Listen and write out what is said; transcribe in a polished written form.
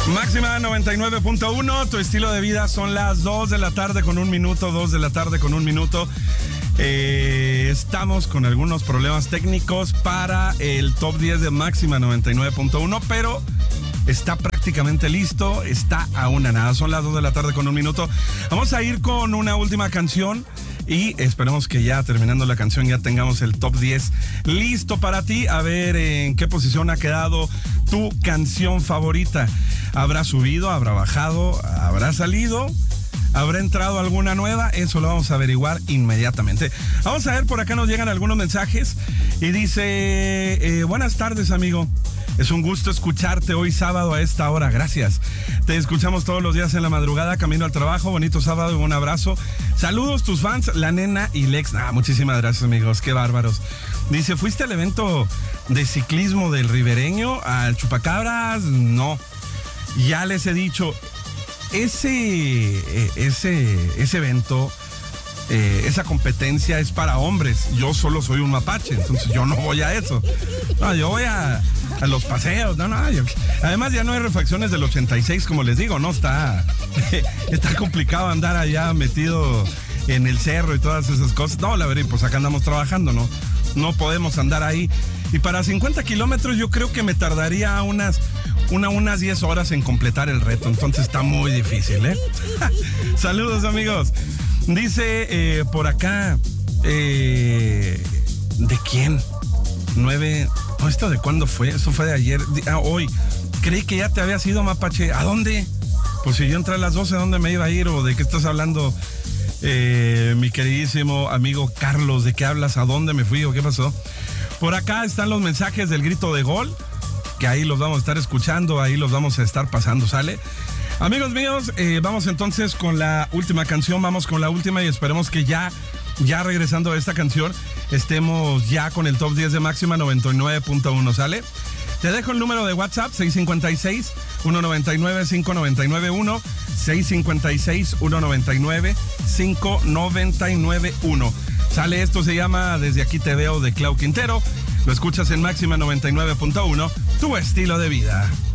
Máxima 99.1, tu estilo de vida. Son las 2 de la tarde con un minuto, 2 de la tarde con un minuto. Estamos con algunos problemas técnicos para el top 10 de Máxima 99.1, pero está prácticamente listo, está a una nada. Son las 2 de la tarde con un minuto. Vamos a ir con una última canción y esperemos que ya terminando la canción ya tengamos el top 10 listo para ti. A ver en qué posición ha quedado tu canción favorita. ¿Habrá subido? ¿Habrá bajado? ¿Habrá salido? ¿Habrá entrado alguna nueva? Eso lo vamos a averiguar inmediatamente. Vamos a ver, por acá nos llegan algunos mensajes y dice, buenas tardes, amigo. Es un gusto escucharte hoy sábado a esta hora. Gracias. Te escuchamos todos los días en la madrugada, camino al trabajo. Bonito sábado y un abrazo. Saludos tus fans, la nena y Lex. Muchísimas gracias, amigos. Qué bárbaros. Dice, ¿fuiste al evento de ciclismo del Ribereño? ¿Al Chupacabras? No. Ya les he dicho, ese evento, esa competencia es para hombres. Yo solo soy un mapache, entonces yo no voy a eso. No, yo voy a los paseos. Además ya no hay refacciones del 86, como les digo, ¿no? Está complicado andar allá metido en el cerro y todas esas cosas. No, la verdad, pues acá andamos trabajando, ¿no? No podemos andar ahí. Y para 50 kilómetros yo creo que me tardaría unas 10 horas en completar el reto. Entonces está muy difícil, ¿eh? Saludos, amigos. Dice por acá, ¿de quién? 9. No, ¿esto de cuándo fue? Eso fue de ayer. Hoy. Creí que ya te habías ido, mapache. ¿A dónde? Pues si yo entré a las 12, ¿a dónde me iba a ir? ¿O de qué estás hablando? Mi queridísimo amigo Carlos, ¿de qué hablas? ¿A dónde me fui o qué pasó? Por acá están los mensajes del grito de gol, que ahí los vamos a estar escuchando, ahí los vamos a estar pasando, ¿sale? Amigos míos, vamos entonces con la última canción, vamos con la última y esperemos que ya regresando a esta canción, estemos ya con el top 10 de Máxima 99.1, ¿sale? Te dejo el número de WhatsApp, 656-199-5991, 656-199-5991. Sale, esto se llama Desde Aquí Te Veo, de Clau Quintero. Lo escuchas en Máxima 99.1, tu estilo de vida.